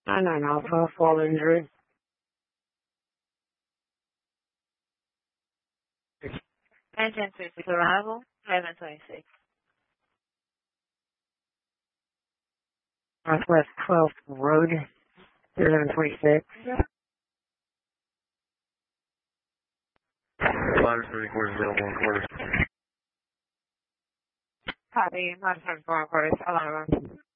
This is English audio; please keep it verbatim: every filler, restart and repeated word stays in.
nine nine Alpha, fall injury. nine ten three six arrival, eleven twenty-six. Northwest twelfth Road, eleven twenty-six. Flyers three quarters available in quarters. Copy, Modifying four quarters, alarm.